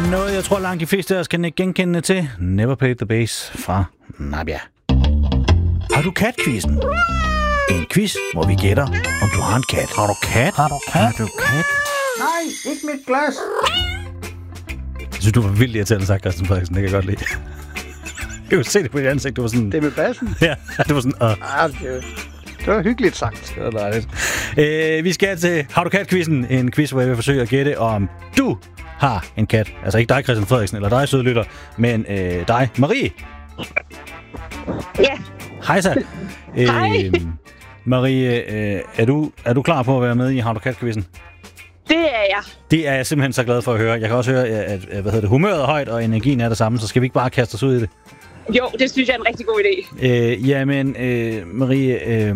Noget, jeg tror langt de fleste af os kan genkende til. Never Played the Bass fra Nabia. Har du kat-quizzen? En quiz, hvor vi gætter, om du har en kat. Har du kat? Har du kat? Har du kat? Nej, ikke mit glas. Jeg synes, du var vildt irriterende sagt, Christian Frederiksen. Det kan jeg godt lide. Jeg kunne se det på dit ansigt. Du var sådan... Det med bassen? Ja, det var sådan... Det var hyggeligt sagt. Det var dejligt. Vi skal til Har du kat-quizzen? En quiz, hvor jeg vil forsøge at gætte, om du har en kat. Altså ikke dig, Christian Frederiksen, eller dig, søde lytter, men dig, Marie. Ja. Hej så. Hej. Marie, er du klar på at være med i Har du kat-quizzen? Det er jeg. Det er jeg simpelthen så glad for at høre. Jeg kan også høre, at humøret er højt, og energien er det samme, så skal vi ikke bare kaste os ud i det? Jo, det synes jeg er en rigtig god idé. Jamen, Marie,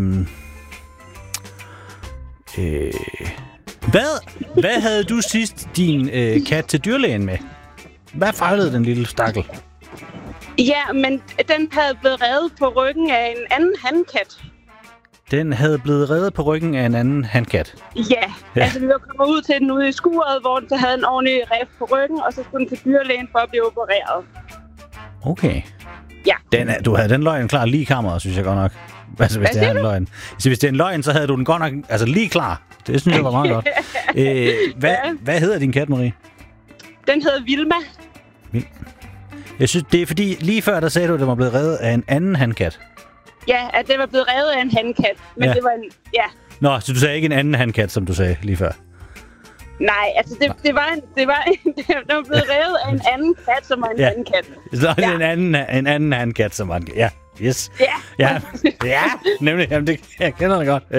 hvad havde du sidst din kat til dyrlægen med? Hvad fejlede den lille stakkel? Ja, men den havde blevet revet på ryggen af en anden handkat. Den havde blevet reddet på ryggen af en anden handkat? Ja, altså vi var kommet ud til den ude i skuret, hvor den havde en ordentlig rev på ryggen, og så skulle den til dyrlægen for at blive opereret. Okay. Ja. Du havde den løgn klar lige i kammeret, synes jeg godt nok. Altså, hvis det er en løgn. Så hvis det er en løgn, så havde du den godt nok lige klar. Det synes jeg var meget godt. Hvad hedder din kat, Marie? Den hedder Vilma. Jeg synes, det er fordi, lige før der sagde du, at den var blevet reddet af en anden handkat. Ja, at den var blevet revet af en handkat. Men det var en... Ja. Nå, så du sagde ikke en anden handkat, som du sagde lige før? Nej, altså den var blevet revet af en anden kat, som var en handkat. Så en anden handkat, som var en... Ja, yes. Ja. Ja, nemlig. Jamen, det, jeg kender det godt.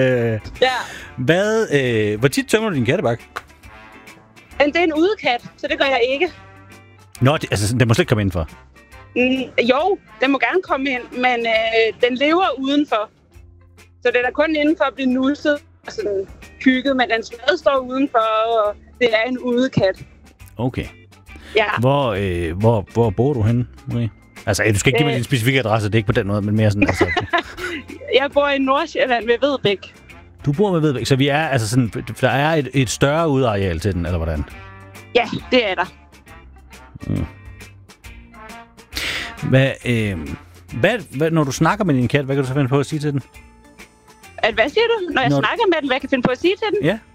Ja. Hvor tit tømmer du din kattebakke? Det er en udekat, så det gør jeg ikke. Nå, den må slet ikke komme indenfor. Jo, den må gerne komme ind, men den lever udenfor. Så den er kun indenfor at blive nusset og sådan hygget, men den stadig står udenfor, og det er en udekat. Okay. Ja. Hvor bor du henne, Marie? Altså, du skal ikke give mig din specifikke adresse, det er ikke på den måde, men mere sådan... Altså. Jeg bor i Nordsjælland ved Vedbæk. Du bor ved Vedbæk, så vi er altså sådan... Der er et større udareal til den, eller hvordan? Ja, det er der. Hvad, når du snakker med din kat, hvad kan du så finde på at sige til den? Hvad siger du? Når jeg snakker med den, hvad kan jeg finde på at sige til den? Ja.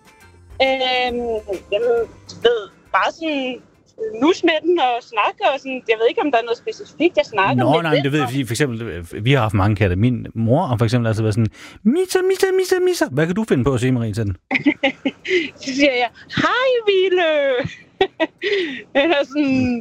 Bare sådan nus med den og snakke og sådan. Jeg ved ikke, om der er noget specifikt, jeg snakker med. Nej, det ved jeg, fordi for eksempel, vi har haft mange katte. Min mor har for eksempel altid været sådan, Misa. Hvad kan du finde på at sige, Marie, til den? Så siger jeg, hej, Ville. Eller sådan,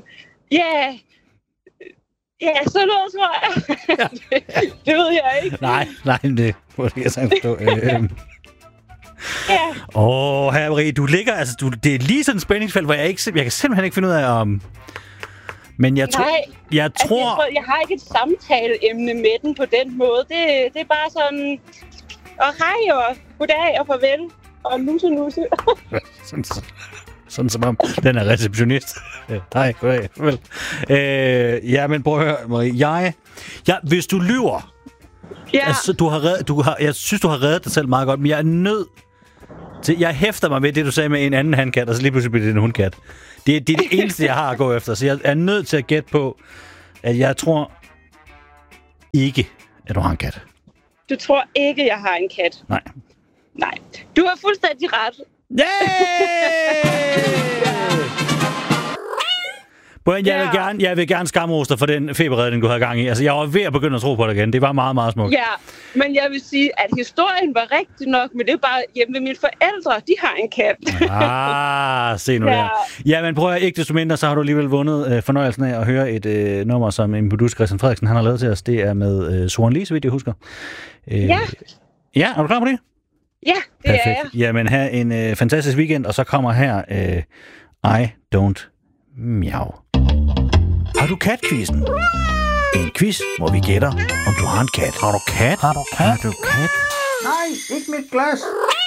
ja, så noget, tror jeg. Det ved jeg ikke. Nej, det må jeg sagtens forstå. Ja. Herre Marie, du ligger, altså, det er lige sådan et spændingsfelt, hvor jeg kan simpelthen ikke finde ud af, om... Men jeg tror... Jeg har ikke et samtaleemne med den på den måde. Det er bare sådan... Og hej, og goddag, og farvel, og nusse. Sådan som om den er receptionist. Hej, goddag, farvel. Men prøv at høre, Marie. Hvis du lyver... Ja. Altså, jeg synes, du har reddet dig selv meget godt, men jeg er nødt til... Jeg hæfter mig ved det, du sagde med en anden handkat, og så lige pludselig bliver det en hundkat. Det er det eneste, jeg har at gå efter, så jeg er nødt til at gætte på, at jeg tror ikke, at du har en kat. Du tror ikke, jeg har en kat? Nej. Du har fuldstændig ret. Jeg vil gerne skamrose dig for den feberredning, du havde gang i. Altså, jeg var ved at begynde at tro på dig igen. Det var meget, meget smukt. Ja, men jeg vil sige, at historien var rigtig nok, men det er bare hjemme ved mine forældre. De har en kat. Se nu der. Jamen, prøv at ikke desto mindre, så har du alligevel vundet fornøjelsen af at høre et nummer, som en producer, Christian Frederiksen, han har lavet til os. Det er med Soren Lee, så vidt jeg husker. Ja, er du klar på det? Ja, det perfekt. Er jeg. Jamen, have en fantastisk weekend, og så kommer her I Don't Meow. Har du kat-quizzen? En quiz, hvor vi gætter, om du har en kat. Har du kat? Nej, ikke mit glas.